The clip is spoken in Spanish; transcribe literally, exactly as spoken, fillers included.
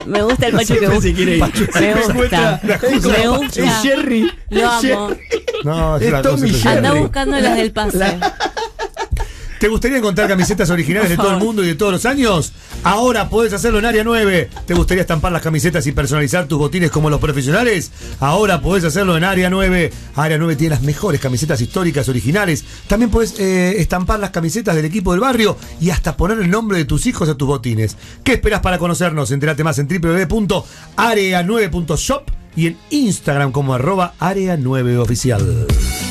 Me gusta el Pachu que gusta. Me gusta. Me gusta. Es Jerry. Lo amo. No, es, es la Tommy cosa Anda Jerry. buscando las del pase. La- ¿Te gustaría encontrar camisetas originales de todo el mundo y de todos los años? Ahora podés hacerlo en Área nueve. ¿Te gustaría estampar las camisetas y personalizar tus botines como los profesionales? Ahora podés hacerlo en Área nueve. Área nueve tiene las mejores camisetas históricas originales. También podés eh, estampar las camisetas del equipo del barrio y hasta poner el nombre de tus hijos a tus botines. ¿Qué esperás para conocernos? Entérate más en w w w punto area nueve punto shop y en Instagram como arroba área nueve oficial.